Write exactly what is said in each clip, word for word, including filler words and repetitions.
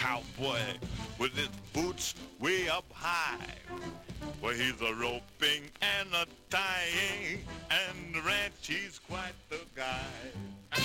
cowboy with his boots way up high. Well, he's a roping and a tying, and the ranch, he's quite the guy.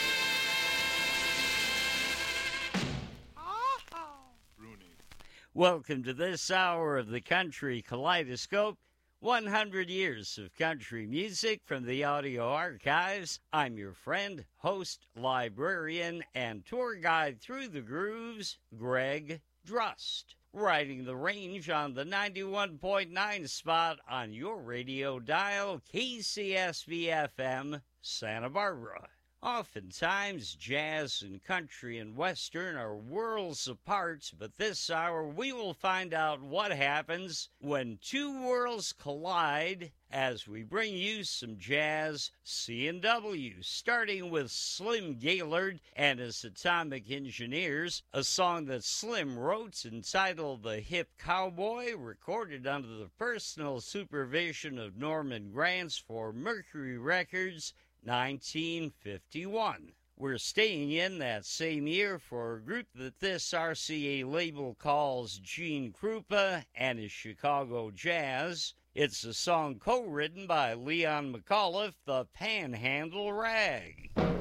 Rooney. Welcome to this hour of the Country Kaleidoscope. one hundred years of country music from the audio archives. I'm your friend, host, librarian, and tour guide through the grooves, Greg Drust. Riding the range on the ninety-one point nine spot on your radio dial, K C S V F M, Santa Barbara. Oftentimes, jazz and country and western are worlds apart, but this hour we will find out what happens when two worlds collide as we bring you some jazz C and W, starting with Slim Gaillard and his Atomic Engineers, a song that Slim wrote entitled The Hip Cowboy, recorded under the personal supervision of Norman Granz for Mercury Records, nineteen fifty-one. We're staying in that same year for a group that this R C A label calls Gene Krupa and his Chicago Jazz. It's a song co-written by Leon McAuliffe, the Panhandle Rag.